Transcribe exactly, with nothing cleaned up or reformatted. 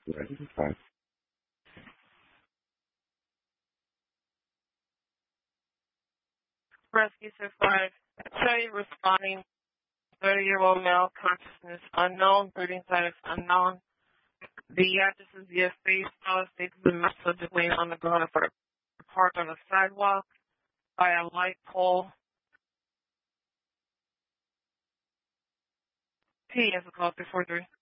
Right. It's fine. Rescue five. Show you responding. thirty-year-old male, consciousness unknown, breathing status unknown. The address is via face policy to the message laying on the ground for parked on the sidewalk by a light pole. P is a call three four three.